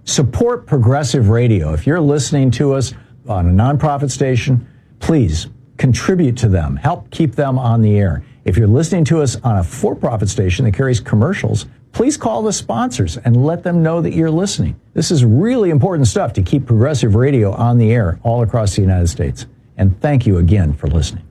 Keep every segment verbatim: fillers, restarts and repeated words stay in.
Support Progressive Radio. If you're listening to us on a nonprofit station, please contribute to them. Help keep them on the air. If you're listening to us on a for-profit station that carries commercials, please call the sponsors and let them know that you're listening. This is really important stuff to keep Progressive Radio on the air all across the United States. And thank you again for listening.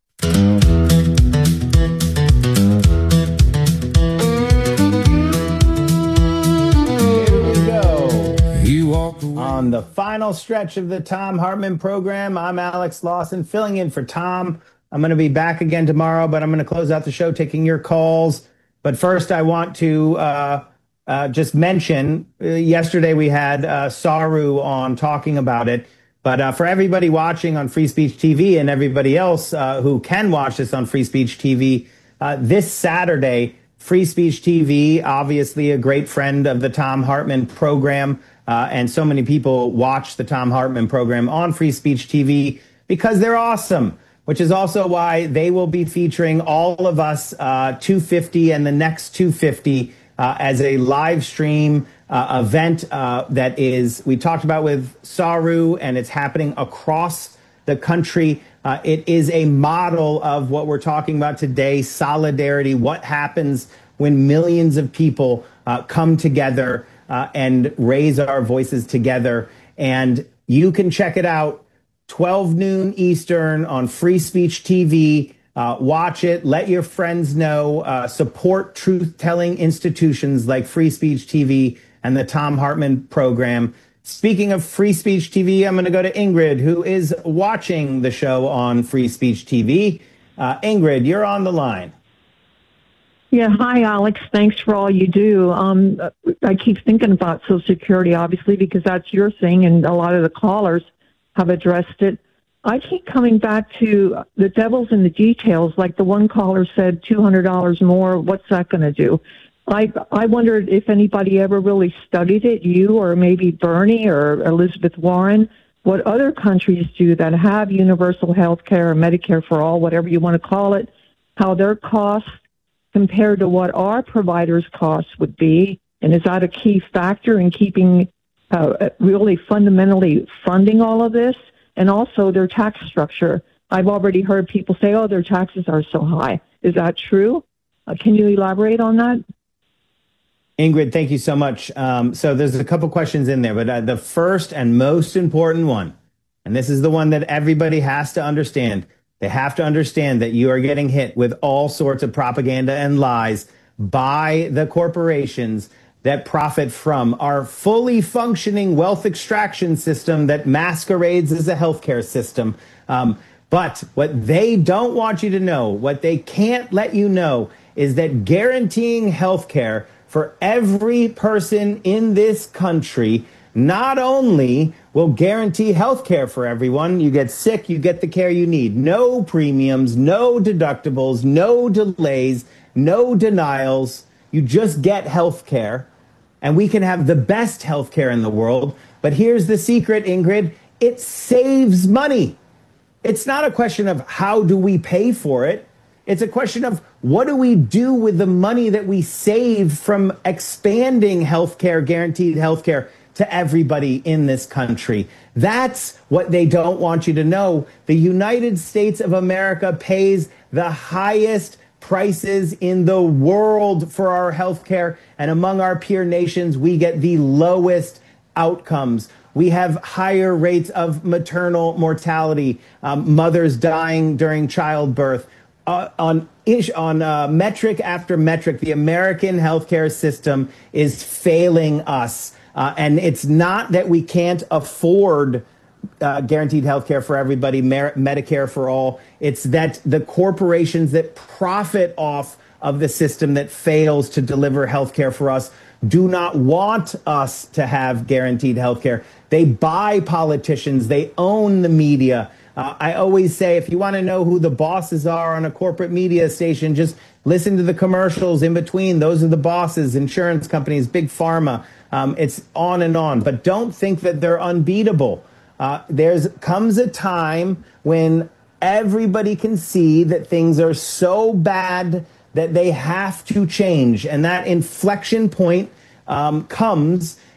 On the final stretch of the Thom Hartmann program, I'm Alex Lawson, filling in for Tom. I'm going to be back again tomorrow, but I'm going to close out the show taking your calls. But first, I want to uh, uh, just mention, uh, yesterday we had uh, Saru on talking about it. But uh, for everybody watching on Free Speech T V and everybody else uh, who can watch this on Free Speech T V, uh, this Saturday, Free Speech T V, obviously a great friend of the Thom Hartmann program, Uh, and so many people watch the Thom Hartmann program on Free Speech T V because they're awesome, which is also why they will be featuring all of us, uh, two fifty and the next two fifty, uh, as a live stream uh, event uh, that is, we talked about with Saru, and it's happening across the country. Uh, it is a model of what we're talking about today, solidarity, what happens when millions of people uh, come together Uh, and raise our voices together. And you can check it out, twelve noon Eastern on Free Speech T V. Uh, watch it. Let your friends know. Uh, support truth-telling institutions like Free Speech T V and the Thom Hartmann program. Speaking of Free Speech T V, I'm going to go to Ingrid, who is watching the show on Free Speech T V. Uh, Ingrid, you're on the line. Yeah, hi, Alex. Thanks for all you do. Um, I keep thinking about Social Security, obviously, because that's your thing, and a lot of the callers have addressed it. I keep coming back to the devil's in the details. Like the one caller said, two hundred dollars more, what's that going to do? I I wondered if anybody ever really studied it, you or maybe Bernie or Elizabeth Warren, what other countries do that have universal health care or Medicare for all, whatever you want to call it, how their costs compared to what our providers' costs would be, and is that a key factor in keeping uh, really fundamentally funding all of this, and also their tax structure? I've already heard people say, oh, their taxes are so high. Is that true? Uh, can you elaborate on that? Ingrid, thank you so much. Um, so there's a couple questions in there, but uh, the first and most important one, and this is the one that everybody has to understand, they have to understand that you are getting hit with all sorts of propaganda and lies by the corporations that profit from our fully functioning wealth extraction system that masquerades as a healthcare system. Um, but what they don't want you to know, what they can't let you know, is that guaranteeing healthcare for every person in this country not only will guarantee health care for everyone, you get sick, you get the care you need. No premiums, no deductibles, no delays, no denials. You just get health care, and we can have the best health care in the world. But here's the secret, Ingrid. It saves money. It's not a question of how do we pay for it. It's a question of what do we do with the money that we save from expanding health care, guaranteed health care, to everybody in this country. That's what they don't want you to know. The United States of America pays the highest prices in the world for our health care, and among our peer nations, we get the lowest outcomes. We have higher rates of maternal mortality, um, mothers dying during childbirth. Uh, on ish, on uh, metric after metric, the American healthcare system is failing us. Uh, and it's not that we can't afford uh, guaranteed health care for everybody, Mer- Medicare for all. It's that the corporations that profit off of the system that fails to deliver health care for us do not want us to have guaranteed health care. They buy politicians. They own the media. Uh, I always say, if you want to know who the bosses are on a corporate media station, just listen to the commercials in between. Those are the bosses, insurance companies, big pharma. Um, it's on and on. But don't think that they're unbeatable. Uh, there's comes a time when everybody can see that things are so bad that they have to change. And that inflection point um, comes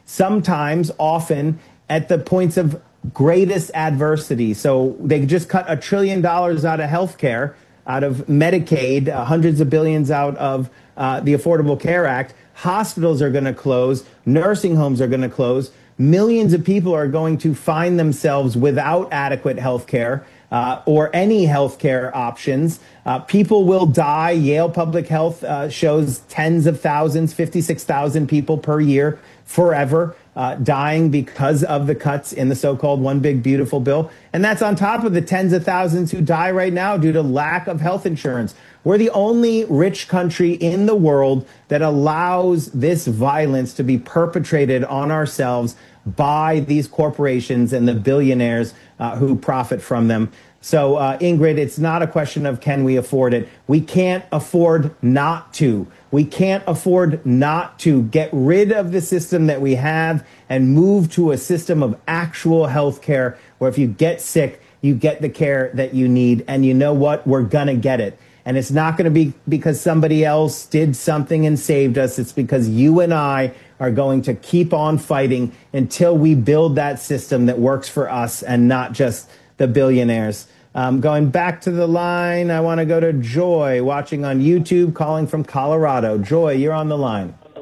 sometimes, often, at the points of greatest adversity. So they just cut a trillion dollars out of healthcare, out of Medicaid, uh, hundreds of billions out of uh, the Affordable Care Act. Hospitals are going to close. Nursing homes are going to close. Millions of people are going to find themselves without adequate health care uh, or any health care options. Uh, people will die. Yale Public Health uh, shows tens of thousands, fifty-six thousand people per year forever uh, dying because of the cuts in the so-called One Big Beautiful Bill. And that's on top of the tens of thousands who die right now due to lack of health insurance. We're the only rich country in the world that allows this violence to be perpetrated on ourselves by these corporations and the billionaires uh, who profit from them. So, uh, Ingrid, it's not a question of can we afford it. We can't afford not to. We can't afford not to get rid of the system that we have and move to a system of actual health care where if you get sick, you get the care that you need. And you know what? We're going to get it. And it's not going to be because somebody else did something and saved us. It's because you and I are going to keep on fighting until we build that system that works for us and not just the billionaires. Um, going back to the line, I want to go to Joy, watching on YouTube, calling from Colorado. Joy, you're on the line. Uh,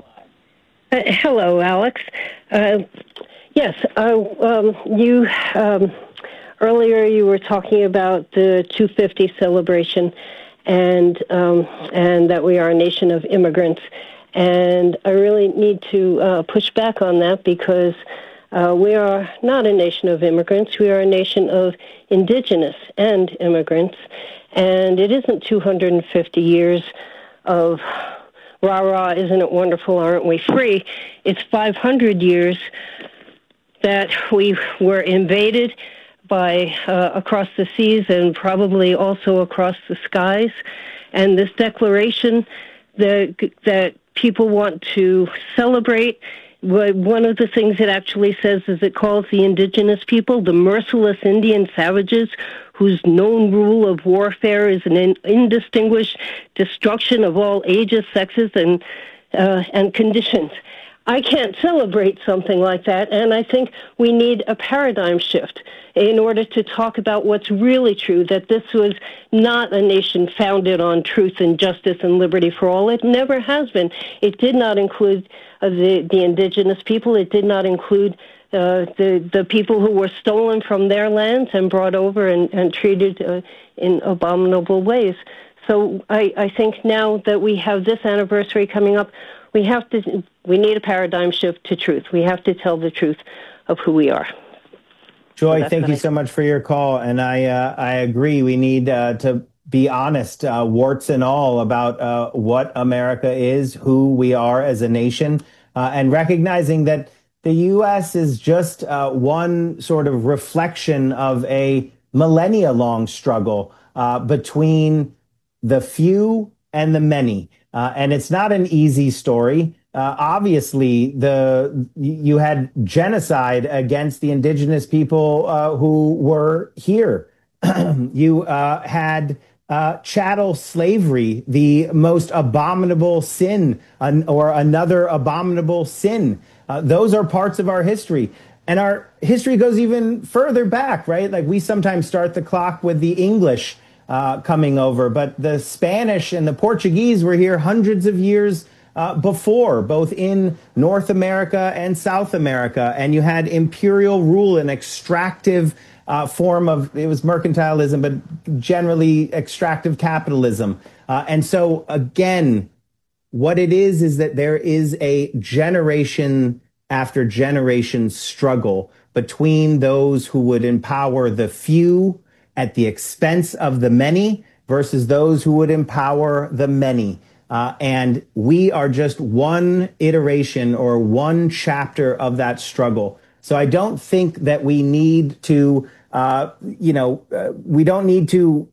hello, Alex. Uh, yes, uh, um, you um, earlier you were talking about the two fifty celebration, and um, and that we are a nation of immigrants. And I really need to uh, push back on that because uh, we are not a nation of immigrants. We are a nation of indigenous and immigrants. And it isn't two hundred fifty years of rah-rah, isn't it wonderful, aren't we free? It's five hundred years that we were invaded by uh, across the seas and probably also across the skies. And this declaration that that people want to celebrate, one of the things it actually says is it calls the indigenous people the merciless Indian savages whose known rule of warfare is an indistinguished destruction of all ages, sexes, and uh, and conditions. I can't celebrate something like that, and I think we need a paradigm shift in order to talk about what's really true, that this was not a nation founded on truth and justice and liberty for all. It never has been. It did not include uh, the, the indigenous people. It did not include uh, the, the people who were stolen from their lands and brought over and, and treated uh, in abominable ways. So I, I think now that we have this anniversary coming up, we have to, we need a paradigm shift to truth. We have to tell the truth of who we are. Joy, so thank you I so much for your call. And I, uh, I agree. We need uh, to be honest, uh, warts and all, about uh, what America is, who we are as a nation, uh, and recognizing that the U S is just uh, one sort of reflection of a millennia-long struggle uh, between the few and the many. Uh, and it's not an easy story. Uh, obviously, the you had genocide against the indigenous people uh, who were here. You uh, had uh, chattel slavery, the most abominable sin, an, or another abominable sin. Uh, those are parts of our history. And our history goes even further back, right? Like we sometimes start the clock with the English Uh, coming over, but the Spanish and the Portuguese were here hundreds of years uh, before, both in North America and South America. And you had imperial rule, an extractive uh, form of, it was mercantilism, but generally extractive capitalism. Uh, and so, again, what it is is that there is a generation after generation struggle between those who would empower the few at the expense of the many versus those who would empower the many. Uh, and we are just one iteration or one chapter of that struggle. So I don't think that we need to, uh, you know, uh, we don't need to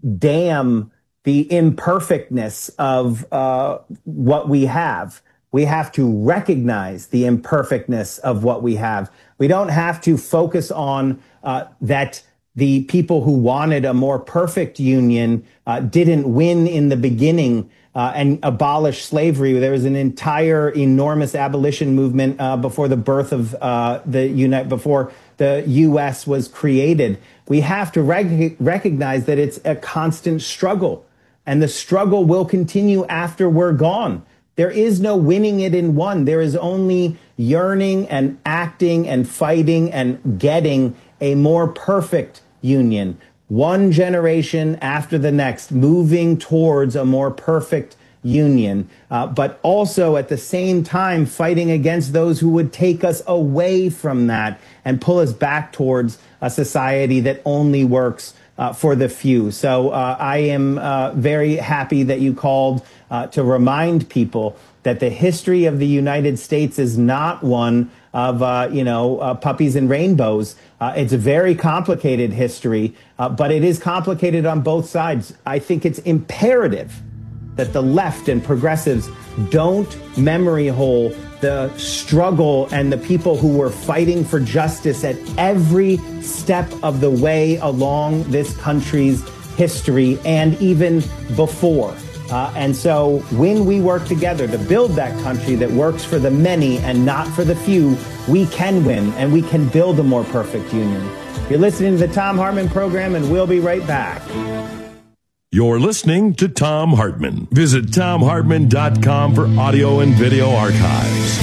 damn the imperfectness of uh, what we have. We have to recognize the imperfectness of what we have. We don't have to focus on uh, that the people who wanted a more perfect union uh, didn't win in the beginning, uh, and abolish slavery. There was an entire enormous abolition movement uh, before the birth of uh, the United, before the U S was created. We have to rec- recognize that it's a constant struggle, and the struggle will continue after we're gone. There is no winning it in one. There is only yearning and acting and fighting and getting a more perfect union, one generation after the next, moving towards a more perfect union, uh, but also at the same time fighting against those who would take us away from that and pull us back towards a society that only works uh, for the few. So uh, I am uh, very happy that you called uh, to remind people that the history of the United States is not one of, uh, you know, uh, puppies and rainbows. Uh, it's a very complicated history, uh, but it is complicated on both sides. I think it's imperative that the left and progressives don't memory hole the struggle and the people who were fighting for justice at every step of the way along this country's history and even before. Uh, and so when we work together to build that country that works for the many and not for the few, we can win and we can build a more perfect union. You're listening to the Thom Hartmann Program, and we'll be right back. You're listening to Thom Hartmann. Visit thom hartmann dot com for audio and video archives.